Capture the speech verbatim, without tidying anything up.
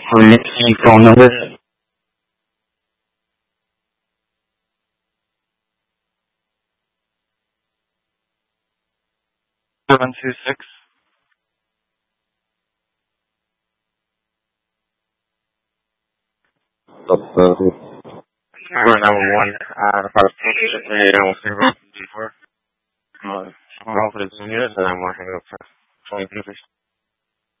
Free phone number. Seven two six. Number number one. Uh, the first eight almost before. Uh, I'm going for the two units and I'm working up for twenty people.